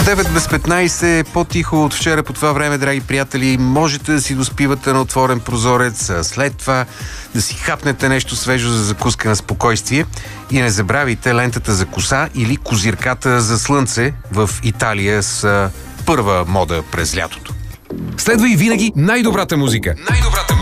9 без 15, по-тихо от вчера по това време, драги приятели. Можете да си доспивате на отворен прозорец, след това да си хапнете нещо свежо за закуска на спокойствие. И не забравяйте, лентата за коса или козирката за слънце в Италия с първа мода през лятото. Следва и винаги най-добрата музика.